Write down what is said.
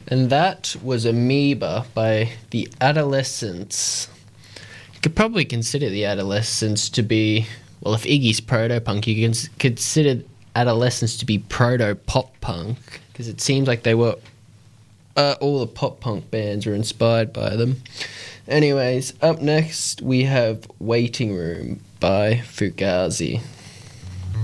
And that was Amoeba by the Adolescents. You could probably consider the Adolescents to be, well, if Iggy's proto-punk, you can consider Adolescents to be proto-pop-punk, because it seems like they were, all the pop-punk bands were inspired by them. Anyways, up next we have Waiting Room by Fugazi.